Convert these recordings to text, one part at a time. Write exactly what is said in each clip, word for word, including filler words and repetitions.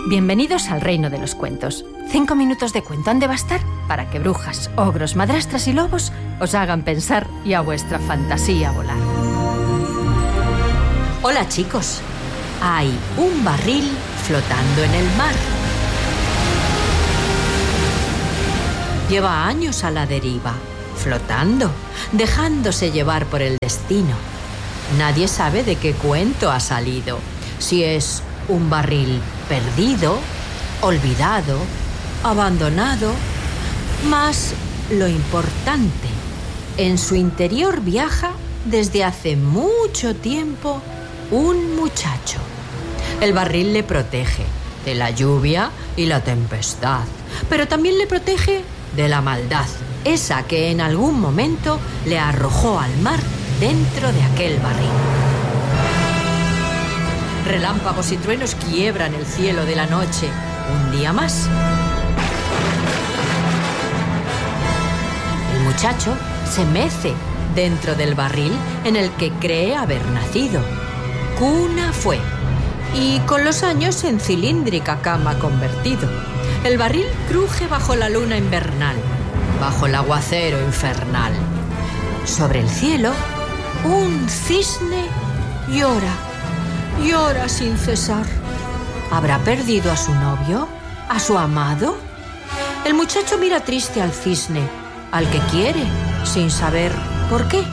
Bienvenidos al reino de los cuentos. Cinco minutos de cuento han de bastar para que brujas, ogros, madrastras y lobos os hagan pensar y a vuestra fantasía volar. Hola chicos, hay un barril flotando en el mar. Lleva años a la deriva, flotando, dejándose llevar por el destino. Nadie sabe de qué cuento ha salido, si es un barril perdido, olvidado, abandonado. Mas lo importante, en su interior viaja desde hace mucho tiempo un muchacho. El barril le protege de la lluvia y la tempestad, pero también le protege de la maldad, esa que en algún momento le arrojó al mar dentro de aquel barril. Relámpagos y truenos quiebran el cielo de la noche, un día más. El muchacho se mece dentro del barril en el que cree haber nacido. Cuna fue, y con los años en cilíndrica cama convertido. El barril cruje bajo la luna invernal, bajo el aguacero infernal. Sobre el cielo, un cisne llora, llora sin cesar. ¿Habrá perdido a su novio? ¿A su amado? El muchacho mira triste al cisne, al que quiere, sin saber por qué.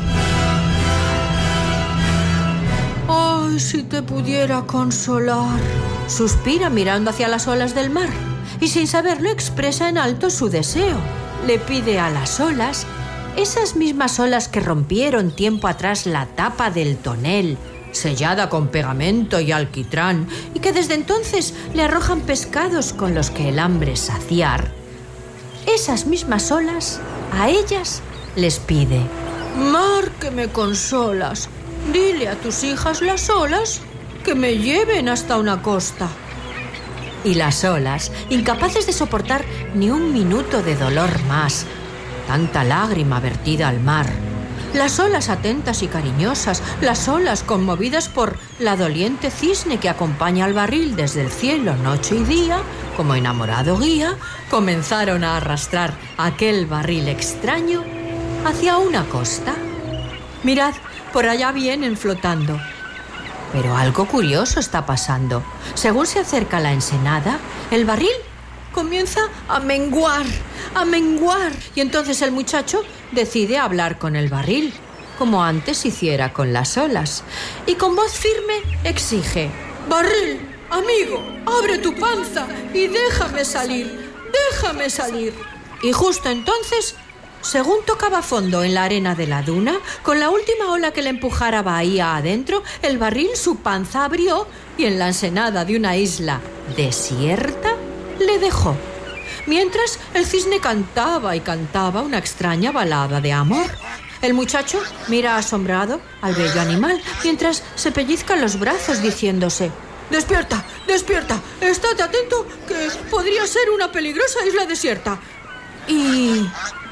¡Ay, si te pudiera consolar! Suspira mirando hacia las olas del mar y sin saberlo expresa en alto su deseo. Le pide a las olas, esas mismas olas que rompieron tiempo atrás la tapa del tonel, sellada con pegamento y alquitrán, y que desde entonces le arrojan pescados con los que el hambre saciar. Esas mismas olas, a ellas les pide: mar que me consolas, dile a tus hijas las olas que me lleven hasta una costa. Y las olas, incapaces de soportar ni un minuto de dolor más, tanta lágrima vertida al mar. Las olas atentas y cariñosas, las olas conmovidas por la doliente cisne que acompaña al barril desde el cielo noche y día, como enamorado guía, comenzaron a arrastrar aquel barril extraño hacia una costa. Mirad, por allá vienen flotando. Pero algo curioso está pasando. Según se acerca la ensenada, el barril comienza a menguar, a menguar. Y entonces el muchacho decide hablar con el barril, como antes hiciera con las olas. Y con voz firme exige: barril, amigo, abre tu panza y déjame salir, déjame salir. Y justo entonces, según tocaba fondo en la arena de la duna, con la última ola que le empujara bahía adentro, el barril su panza abrió y en la ensenada de una isla desierta le dejó. Mientras el cisne cantaba y cantaba una extraña balada de amor. El muchacho mira asombrado al bello animal mientras se pellizca los brazos diciéndose: despierta, despierta, estate atento que podría ser una peligrosa isla desierta. Y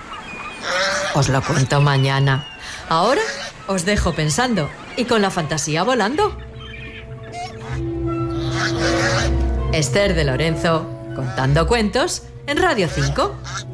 os lo cuento mañana. Ahora os dejo pensando y con la fantasía volando. Esther de Lorenzo, contando cuentos en Radio cinco.